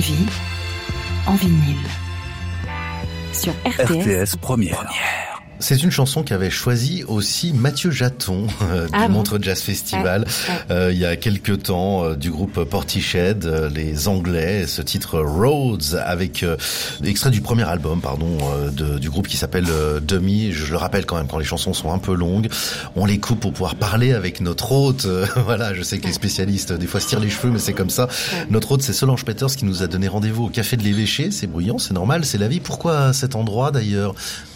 vie en vinyle. Sur RTS Première. C'est une chanson qu'avait choisie aussi Mathieu Jaton du Montreux Jazz Festival il y a quelques temps, du groupe Portishead, les Anglais. Ce titre Roads avec extrait du premier album du groupe qui s'appelle Dummy. Je le rappelle quand même, quand les chansons sont un peu longues, on les coupe pour pouvoir parler avec notre hôte. Voilà, je sais que les spécialistes des fois se tirent les cheveux, mais c'est comme ça. Notre hôte, c'est Solange Peters qui nous a donné rendez-vous au Café de l'Évêché. C'est bruyant, c'est normal, c'est la vie. Pourquoi cet endroit d'ailleurs?